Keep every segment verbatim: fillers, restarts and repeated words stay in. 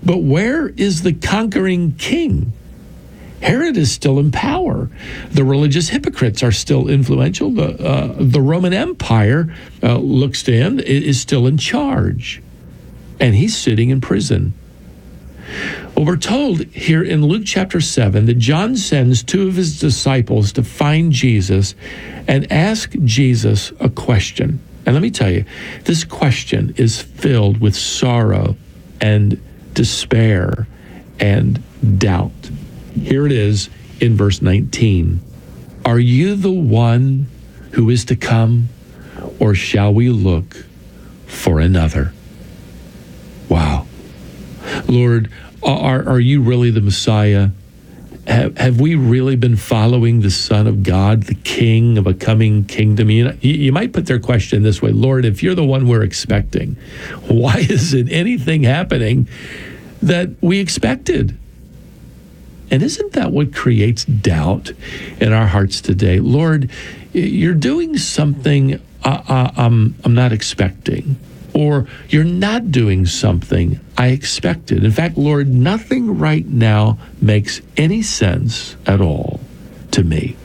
But where is the conquering king? Herod is still in power. The religious hypocrites are still influential. The, uh, the Roman Empire uh, looks to him, is still in charge. And he's sitting in prison. Well, we're told here in Luke chapter seven that John sends two of his disciples to find Jesus and ask Jesus a question. And let me tell you, this question is filled with sorrow and despair and doubt. Here it is in verse nineteen. Are you the one who is to come, or shall we look for another? Wow. Lord, are, are you really the Messiah? Have, have we really been following the Son of God, the King of a coming kingdom? You, know, you, you might put their question this way: Lord, if you're the one we're expecting, why isn't anything happening that we expected? And isn't that what creates doubt in our hearts today? Lord, you're doing something uh, uh, um, I'm not expecting, or you're not doing something I expected. In fact, Lord, nothing right now makes any sense at all to me.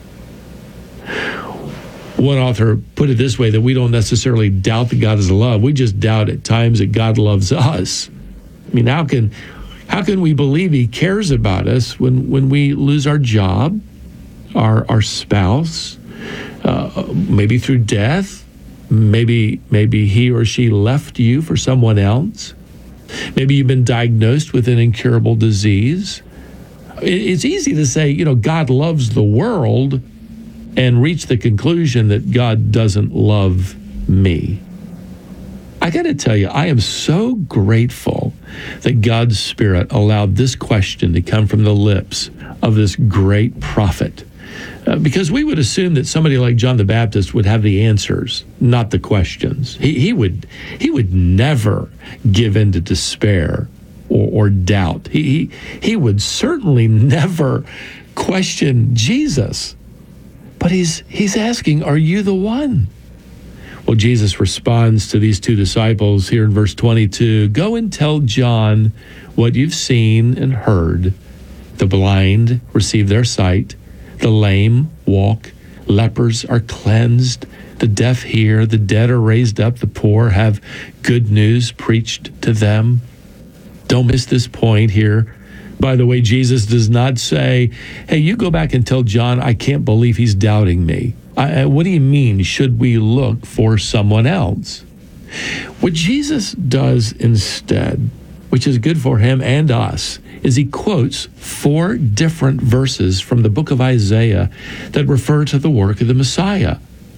One author put it this way, that we don't necessarily doubt that God is love. We just doubt at times that God loves us. I mean, how can... How can we believe he cares about us when, when we lose our job, our our spouse, uh, maybe through death? Maybe maybe he or she left you for someone else. Maybe you've been diagnosed with an incurable disease. It's easy to say, you know, God loves the world and reach the conclusion that God doesn't love me. I got to tell you, I am so grateful that God's Spirit allowed this question to come from the lips of this great prophet. Uh, because we would assume that somebody like John the Baptist would have the answers, not the questions. He, he would he would never give in to despair or, or doubt. He, he, he would certainly never question Jesus. But he's he's asking, are you the one? Well, Jesus responds to these two disciples here in verse twenty-two. Go and tell John what you've seen and heard. The blind receive their sight. The lame walk. Lepers are cleansed. The deaf hear. The dead are raised up. The poor have good news preached to them. Don't miss this point here. By the way, Jesus does not say, hey, you go back and tell John, I can't believe he's doubting me. I, what do you mean, should we look for someone else? What Jesus does instead, which is good for him and us, is he quotes four different verses from the book of Isaiah that refer to the work of the Messiah.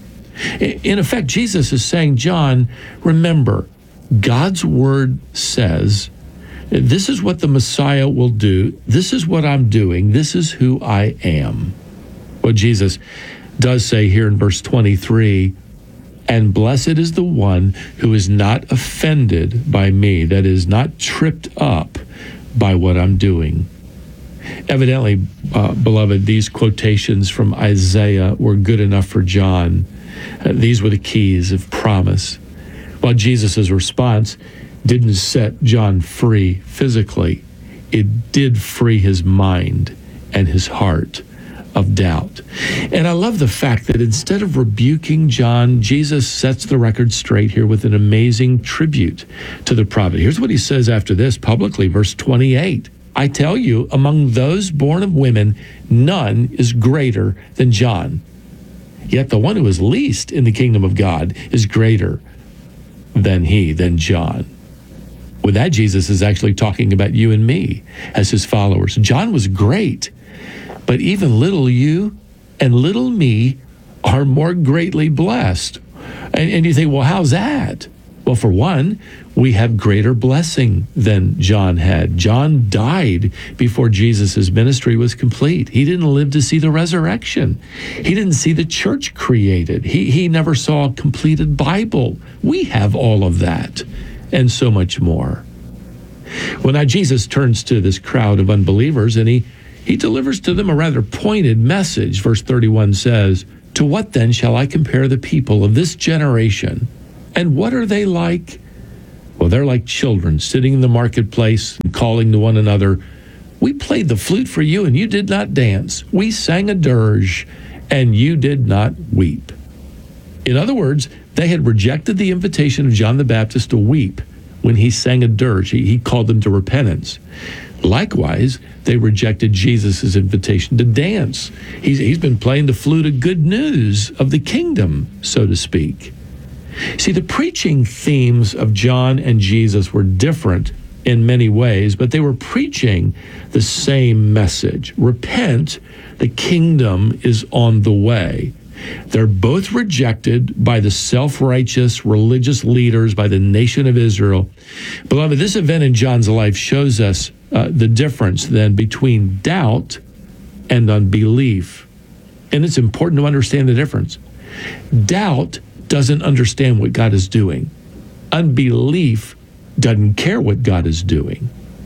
In effect, Jesus is saying, John, remember, God's word says, this is what the Messiah will do. This is what I'm doing. This is who I am. What Jesus does say here in verse twenty-three, and blessed is the one who is not offended by me, that is not tripped up by what I'm doing. Evidently, uh, beloved, these quotations from Isaiah were good enough for John. Uh, these were the keys of promise. While Jesus' response didn't set John free physically, it did free his mind and his heart of doubt. And I love the fact that instead of rebuking John, Jesus sets the record straight here with an amazing tribute to the prophet. Here's what he says after this publicly, verse twenty-eight. I tell you, among those born of women, none is greater than John. Yet the one who is least in the kingdom of God is greater than he, than John. With that, Jesus is actually talking about you and me as his followers. John was great, but even little you and little me are more greatly blessed. And, and you think, well, how's that? Well, for one, we have greater blessing than John had. John died before Jesus' ministry was complete. He didn't live to see the resurrection. He didn't see the church created. He, he never saw a completed Bible. We have all of that and so much more. Well, now Jesus turns to this crowd of unbelievers and he, he delivers to them a rather pointed message. Verse thirty-one says, to what then shall I compare the people of this generation? And what are they like? Well, they're like children sitting in the marketplace and calling to one another, "We played the flute for you and you did not dance. We sang a dirge and you did not weep." In other words, they had rejected the invitation of John the Baptist to weep when he sang a dirge. He, he called them to repentance. Likewise, they rejected Jesus' invitation to dance. He's, he's been playing the flute of good news of the kingdom, so to speak. See, the preaching themes of John and Jesus were different in many ways, but they were preaching the same message. Repent, the kingdom is on the way. They're both rejected by the self-righteous religious leaders, by the nation of Israel. Beloved, this event in John's life shows us uh, the difference then between doubt and unbelief. And it's important to understand the difference. Doubt doesn't understand what God is doing. Unbelief doesn't care what God is doing.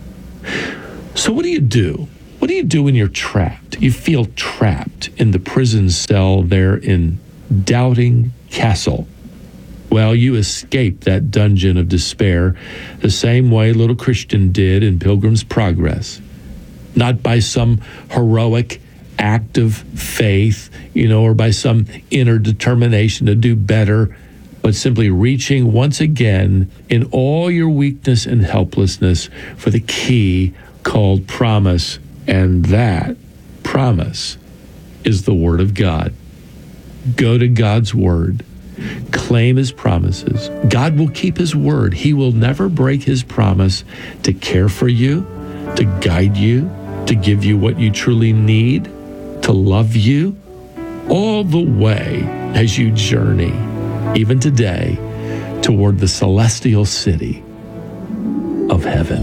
So what do you do? What do you do when you're trapped? You feel trapped in the prison cell there in Doubting Castle. Well, you escape that dungeon of despair the same way little Christian did in Pilgrim's Progress. Not by some heroic act of faith, you know, or by some inner determination to do better, but simply reaching once again in all your weakness and helplessness for the key called promise. And that promise is the Word of God. Go to God's Word. Claim His promises. God will keep His word. He will never break His promise to care for you, to guide you, to give you what you truly need, to love you all the way as you journey, even today, toward the celestial city of heaven.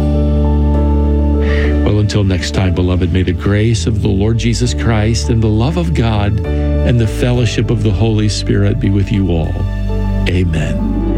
Well, until next time, beloved, may the grace of the Lord Jesus Christ and the love of God and the fellowship of the Holy Spirit be with you all. Amen.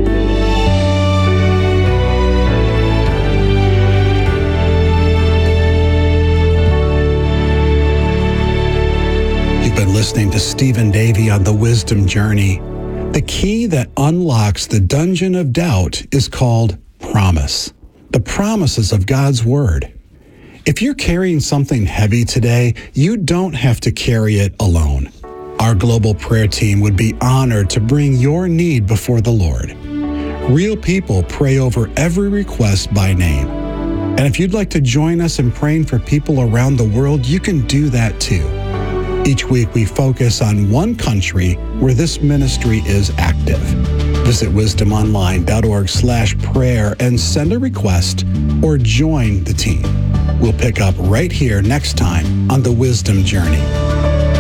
You've been listening to Stephen Davey on the Wisdom Journey. The key that unlocks the dungeon of doubt is called promise. The promises of God's Word. If you're carrying something heavy today, you don't have to carry it alone. Our global prayer team would be honored to bring your need before the Lord. Real people pray over every request by name. And if you'd like to join us in praying for people around the world, you can do that too. Each week we focus on one country where this ministry is active. Visit wisdomonline.org slash prayer and send a request or join the team. We'll pick up right here next time on the Wisdom Journey.